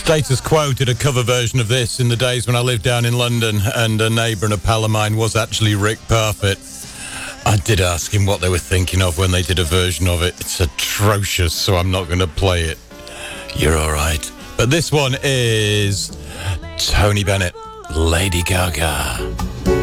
Status Quo did a cover version of this in the days when I lived down in London, and a neighbour and a pal of mine was actually Rick Parfitt. I did ask him what they were thinking of when they did a version of it. It's atrocious, so I'm not going to play it. You're all right. But this one is Tony Bennett, Lady Gaga.